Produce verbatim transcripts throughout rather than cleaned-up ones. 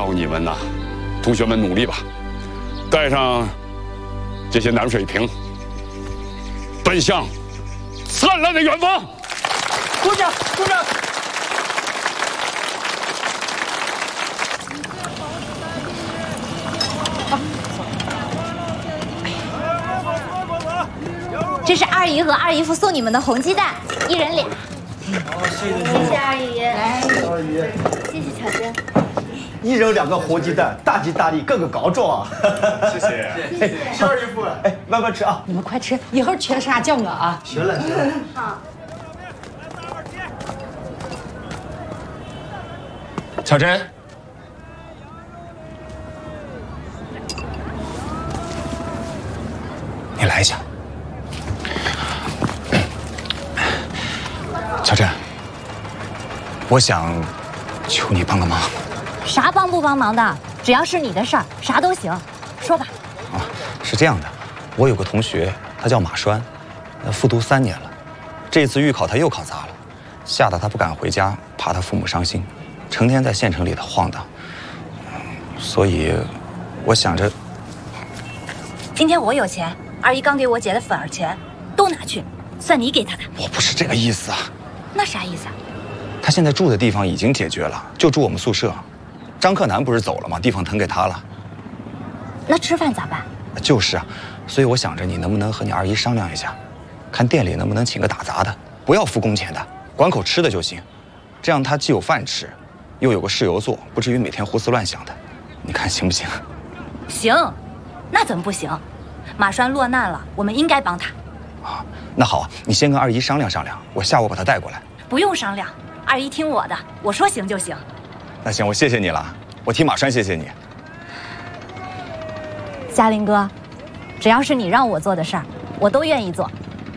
望你们呐，同学们努力吧，带上这些南水瓶，奔向灿烂的远方。 鼓掌，鼓掌！ 这是二姨和二姨夫送你们的红鸡蛋，一人俩。 好，谢谢谢谢二姨，来， 二姨， 谢谢巧珍。 一人两个活鸡蛋，大吉大利，个个高壮啊！ 谢谢， 谢谢。 谢二姨夫，哎，慢慢吃啊。 你们快吃，一会儿缺啥叫我啊。 行了，行了。 好。 巧珍，你来一下。巧珍，我想求你帮个忙。 啥帮不帮忙的，只要是你的事儿，啥都行，说吧。 啊，是这样的，我有个同学，他叫马栓，呃，复读三年了，这次预考他又考砸了，吓得他不敢回家，怕他父母伤心，成天在县城里头晃荡。所以，我想着， 今天我有钱，二姨刚给我姐的粉儿钱，都拿去，算你给她的。 我不是这个意思啊。 那啥意思啊？ 他现在住的地方已经解决了，就住我们宿舍。张克南不是走了吗？地方腾给他了。 那吃饭咋办？ 就是啊，所以我想着你能不能和你二姨商量一下，看店里能不能请个打杂的，不要付工钱的，管口吃的就行。这样他既有饭吃，又有个事由做，不至于每天胡思乱想的。你看行不行？ 行，那怎么不行？马栓落难了，我们应该帮他。 啊，那好，你先跟二姨商量商量，我下午把她带过来。 不用商量，二姨听我的，我说行就行。 那行，我谢谢你了，我替马栓谢谢你。 嘉林哥，只要是你让我做的事儿，我都愿意做。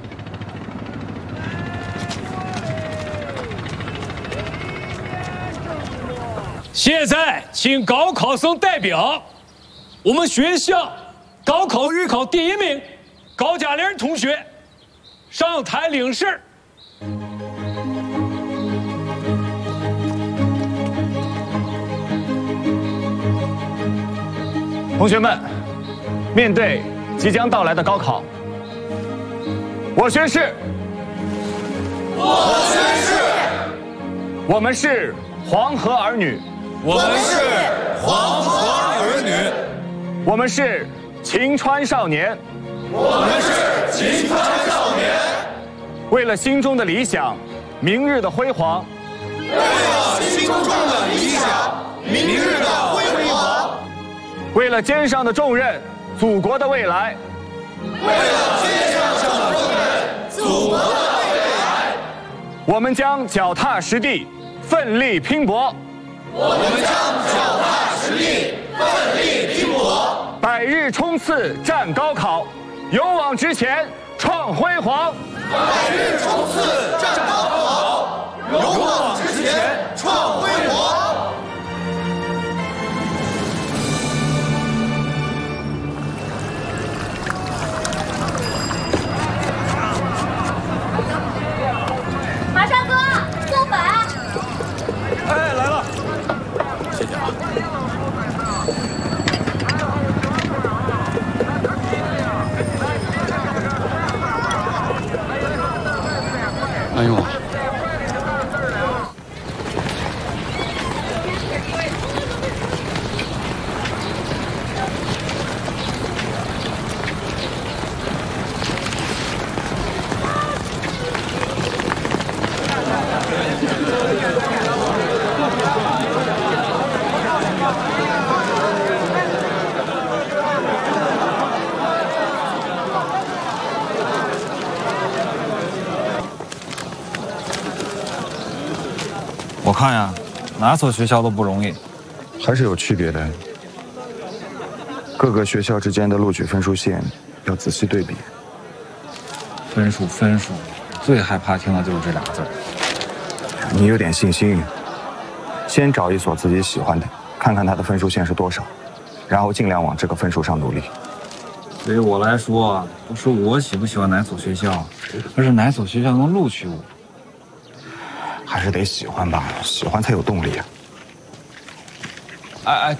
现在，请高考生代表我们学校高考预考第一名高佳玲同学上台领事。 同学们，面对即将到来的高考，我宣誓， 我宣誓， 我们是黄河儿女， 我们是黄河儿女， 我们是秦川少年， 我们是秦川少年， 为了心中的理想，明日的辉煌， 为了心中的理想，明日的辉煌。 为了肩上的重任，祖国的未来； 为了肩上的重任，祖国的未来， 我们将脚踏实地，奋力拼搏； 我们将脚踏实地，奋力拼搏； 百日冲刺战高考，勇往直前创辉煌； 百日冲刺战高考，勇往直前创辉煌。 马山哥，送粉。 哎，来了， 谢谢啊。 哎呦， 我看呀，哪所学校都不容易， 还是有区别的。各个学校之间的录取分数线要仔细对比。 分数分数，最害怕听的就是这俩字。 你有点信心，先找一所自己喜欢的，看看它的分数线是多少，然后尽量往这个分数上努力。 对于我来说，不是我喜不喜欢哪所学校，而是哪所学校能录取我。 还是得喜欢吧，喜欢才有动力啊。 哎哎，